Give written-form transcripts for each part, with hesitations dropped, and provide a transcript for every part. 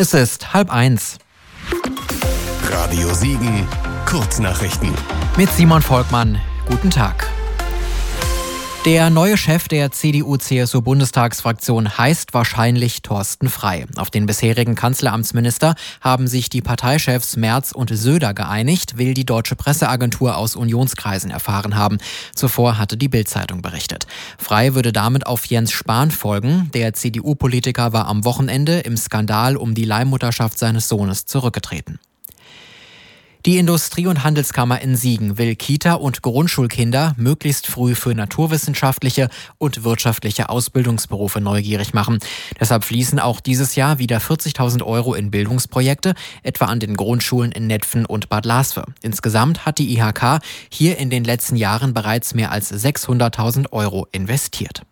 Es ist 12:30. Radio Siegen, Kurznachrichten. Mit Simon Volkmann. Guten Tag. Der neue Chef der CDU-CSU-Bundestagsfraktion heißt wahrscheinlich Thorsten Frey. Auf den bisherigen Kanzleramtsminister haben sich die Parteichefs Merz und Söder geeinigt, will die Deutsche Presseagentur aus Unionskreisen erfahren haben. Zuvor hatte die Bild-Zeitung berichtet. Frey würde damit auf Jens Spahn folgen. Der CDU-Politiker war am Wochenende im Skandal um die Leihmutterschaft seines Sohnes zurückgetreten. Die Industrie- und Handelskammer in Siegen will Kita- und Grundschulkinder möglichst früh für naturwissenschaftliche und wirtschaftliche Ausbildungsberufe neugierig machen. Deshalb fließen auch dieses Jahr wieder 40.000 € in Bildungsprojekte, etwa an den Grundschulen in Netphen und Bad Lasve. Insgesamt hat die IHK hier in den letzten Jahren bereits mehr als 600.000 € investiert.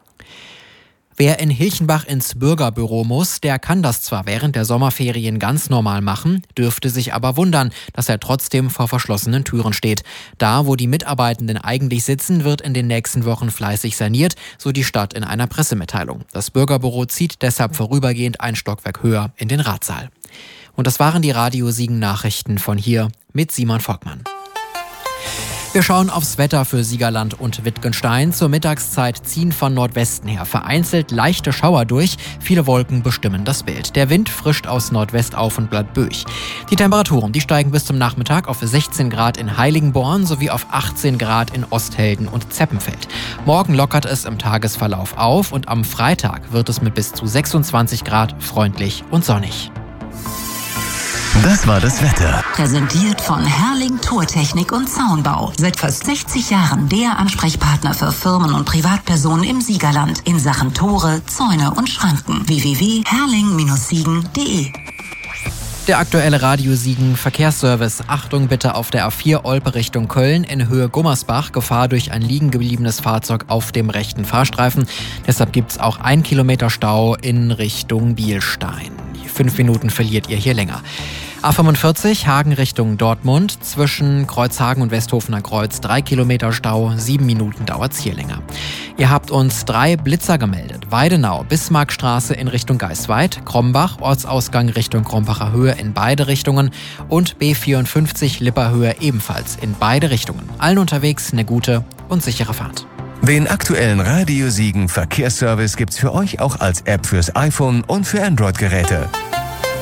Wer in Hilchenbach ins Bürgerbüro muss, der kann das zwar während der Sommerferien ganz normal machen, dürfte sich aber wundern, dass er trotzdem vor verschlossenen Türen steht. Da, wo die Mitarbeitenden eigentlich sitzen, wird in den nächsten Wochen fleißig saniert, so die Stadt in einer Pressemitteilung. Das Bürgerbüro zieht deshalb vorübergehend ein Stockwerk höher in den Ratssaal. Und das waren die Radio Siegen Nachrichten von hier mit Simon Volkmann. Wir schauen aufs Wetter für Siegerland und Wittgenstein. Zur Mittagszeit ziehen von Nordwesten her vereinzelt leichte Schauer durch. Viele Wolken bestimmen das Bild. Der Wind frischt aus Nordwest auf und bleibt böig. Die Temperaturen, die steigen bis zum Nachmittag auf 16 Grad in Heiligenborn sowie auf 18 Grad in Osthelden und Zeppenfeld. Morgen lockert es im Tagesverlauf auf und am Freitag wird es mit bis zu 26 Grad freundlich und sonnig. Das war das Wetter. Präsentiert von Herrling Tortechnik und Zaunbau. Seit fast 60 Jahren der Ansprechpartner für Firmen und Privatpersonen im Siegerland in Sachen Tore, Zäune und Schranken. www.herrling-siegen.de. Der aktuelle Radio Siegen Verkehrsservice. Achtung bitte auf der A4 Olpe Richtung Köln in Höhe Gummersbach. Gefahr durch ein liegen gebliebenes Fahrzeug auf dem rechten Fahrstreifen. Deshalb gibt es auch 1 Kilometer Stau in Richtung Bielstein. 5 Minuten verliert ihr hier länger. A45 Hagen Richtung Dortmund. Zwischen Kreuzhagen und Westhofener Kreuz 3 Kilometer Stau. 7 Minuten dauert's hier länger. Ihr habt uns 3 Blitzer gemeldet. Weidenau, Bismarckstraße in Richtung Geisweid, Krombach, Ortsausgang Richtung Krombacher Höhe in beide Richtungen und B54 Lipperhöhe ebenfalls in beide Richtungen. Allen unterwegs eine gute und sichere Fahrt. Den aktuellen Radio Siegen Verkehrsservice gibt's für euch auch als App fürs iPhone und für Android-Geräte.